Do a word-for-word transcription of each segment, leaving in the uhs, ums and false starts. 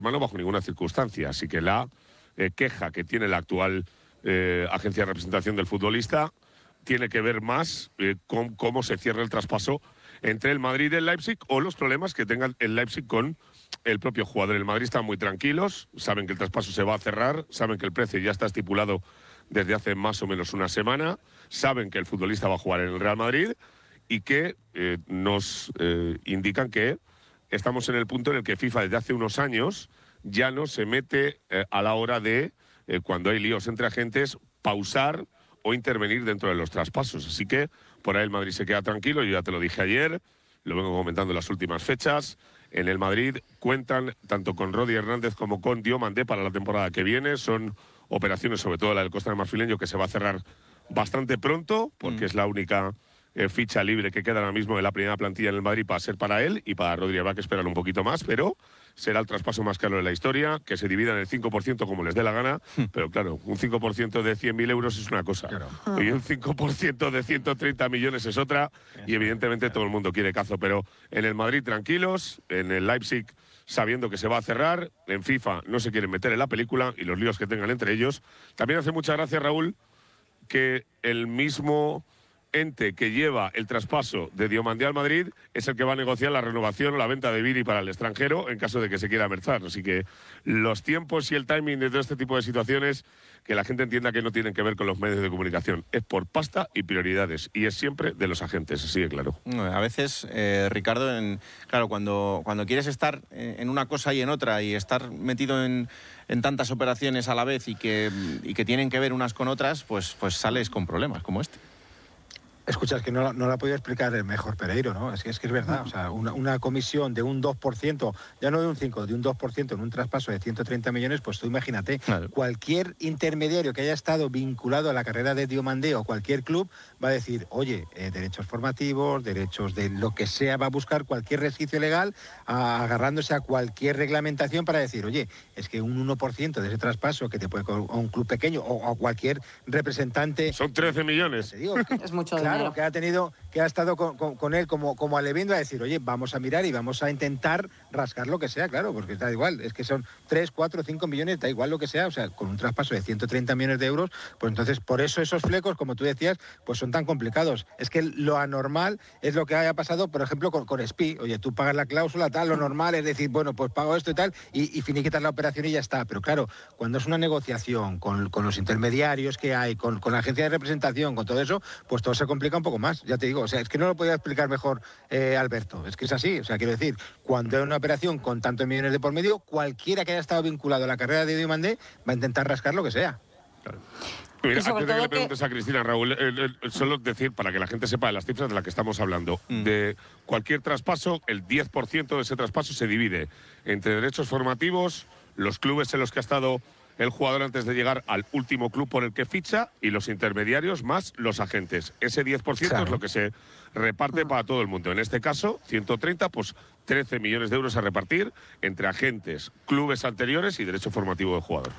mano bajo ninguna circunstancia. Así que la eh, queja que tiene la actual eh, agencia de representación del futbolista tiene que ver más eh, con cómo se cierra el traspaso entre el Madrid y el Leipzig o los problemas que tenga el Leipzig con el propio jugador. El Madrid está muy tranquilos, saben que el traspaso se va a cerrar, saben que el precio ya está estipulado desde hace más o menos una semana, saben que el futbolista va a jugar en el Real Madrid y que eh, nos eh, indican que estamos en el punto en el que FIFA desde hace unos años ya no se mete eh, a la hora de, eh, cuando hay líos entre agentes, pausar o intervenir dentro de los traspasos. Así que por ahí el Madrid se queda tranquilo, yo ya te lo dije ayer, lo vengo comentando en las últimas fechas. En el Madrid cuentan tanto con Rodi Hernández como con Diomandé para la temporada que viene. Son operaciones, sobre todo la del Costa del Marfileño, que se va a cerrar bastante pronto, porque mm. es la única eh, ficha libre que queda ahora mismo en la primera plantilla en el Madrid para ser para él, y para Rodri habrá que esperar un poquito más, pero será el traspaso más caro de la historia, que se divida en el cinco por ciento como les dé la gana, mm. pero claro, un cinco por ciento de cien mil euros es una cosa, claro. y un cinco por ciento de ciento treinta millones es otra, y evidentemente todo el mundo quiere cazo, pero en el Madrid tranquilos, en el Leipzig sabiendo que se va a cerrar, en FIFA no se quieren meter en la película y los líos que tengan entre ellos. También hace mucha gracia, Raúl, que el mismo ente que lleva el traspaso de Diomandé al Madrid es el que va a negociar la renovación o la venta de Vini para el extranjero en caso de que se quiera merchar. Así que los tiempos y el timing de todo este tipo de situaciones, que la gente entienda que no tienen que ver con los medios de comunicación. Es por pasta y prioridades, y es siempre de los agentes, así de claro. A veces, eh, Ricardo, en, claro, cuando, cuando quieres estar en una cosa y en otra y estar metido en, en tantas operaciones a la vez y que, y que tienen que ver unas con otras, pues, pues sales con problemas como este. Escucha, es que no, no la podía explicar el mejor Pereiro, ¿no? Es que es, que es verdad, o sea, una, una comisión de un dos por ciento, ya no de un cinco por ciento, de un dos por ciento en un traspaso de ciento treinta millones, pues tú imagínate, claro. Cualquier intermediario que haya estado vinculado a la carrera de Diomandé o cualquier club va a decir, oye, eh, derechos formativos, derechos de lo que sea, va a buscar cualquier resquicio legal, a, agarrándose a cualquier reglamentación para decir, oye, es que un uno por ciento de ese traspaso que te puede a un club pequeño o a cualquier representante... Son trece millones. Te digo, es mucho claro, dinero. que ha tenido, que ha estado con, con, con él como, como aleviendo a decir, oye, vamos a mirar y vamos a intentar rascar lo que sea, claro, porque da igual, es que son tres, cuatro, cinco millones, da igual lo que sea, o sea, con un traspaso de ciento treinta millones de euros, pues entonces por eso esos flecos, como tú decías, pues son tan complicados. Es que lo anormal es lo que haya pasado, por ejemplo, con, con Spi. Oye, tú pagas la cláusula, tal, lo normal es decir, bueno, pues pago esto y tal, y, y finiquitas la operación y ya está. Pero claro, cuando es una negociación con, con los intermediarios que hay, con, con la agencia de representación, con todo eso, pues todo se complica un poco más, ya te digo. O sea, es que no lo podía explicar mejor eh, Alberto. Es que es así. O sea, quiero decir, cuando hay una operación con tantos millones de por medio, cualquiera que haya estado vinculado a la carrera de Diomandé va a intentar rascar lo que sea. Claro. Mira, antes de que le preguntes que... a Cristina, Raúl, eh, eh, solo decir, para que la gente sepa de las cifras de las que estamos hablando, mm. de cualquier traspaso, el diez por ciento de ese traspaso se divide entre derechos formativos, los clubes en los que ha estado el jugador antes de llegar al último club por el que ficha, y los intermediarios más los agentes. Ese diez por ciento claro. es lo que se reparte para todo el mundo. En este caso, ciento treinta, pues trece millones de euros a repartir entre agentes, clubes anteriores y derecho formativo del jugador.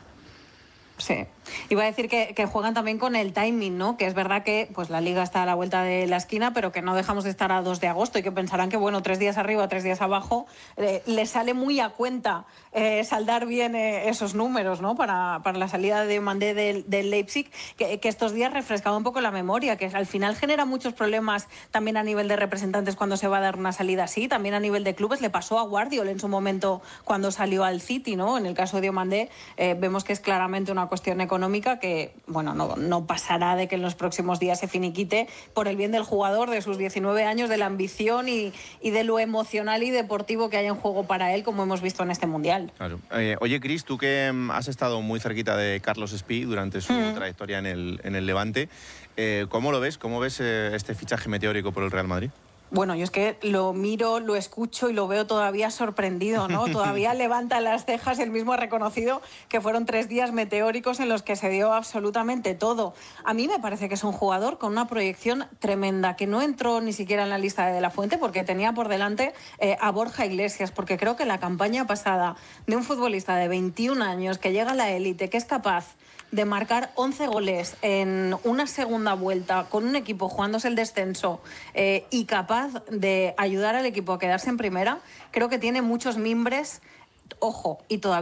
Sí, iba a decir que, que juegan también con el timing, ¿no? Que es verdad que pues la Liga está a la vuelta de la esquina, pero que no dejamos de estar a dos de agosto y que pensarán que, bueno, tres días arriba, tres días abajo, eh, les sale muy a cuenta eh, saldar bien eh, esos números, ¿no? Para, para la salida de Diomandé del, del Leipzig, que, que estos días refrescaba un poco la memoria, que al final genera muchos problemas también a nivel de representantes cuando se va a dar una salida así, también a nivel de clubes. Le pasó a Guardiola en su momento cuando salió al City, ¿no? En el caso de Diomandé eh, vemos que es claramente una cuestión económica que, bueno, no, no pasará de que en los próximos días se finiquite por el bien del jugador, de sus diecinueve años, de la ambición y, y de lo emocional y deportivo que hay en juego para él, como hemos visto en este Mundial. Claro. Eh, oye, Cris, tú que has estado muy cerquita de Carlos Spi durante su mm. trayectoria en el, en el Levante, eh, ¿cómo lo ves? ¿Cómo ves eh, este fichaje meteórico por el Real Madrid? Bueno, yo es que lo miro, lo escucho y lo veo todavía sorprendido, ¿no? Todavía levanta las cejas, él mismo ha reconocido que fueron tres días meteóricos en los que se dio absolutamente todo. A mí me parece que es un jugador con una proyección tremenda, que no entró ni siquiera en la lista de De La Fuente porque tenía por delante eh, a Borja Iglesias, porque creo que la campaña pasada de un futbolista de veintiún años que llega a la élite, que es capaz de marcar once goles en una segunda vuelta con un equipo jugándose el descenso eh, y capaz de ayudar al equipo a quedarse en primera, creo que tiene muchos mimbres ojo, y todavía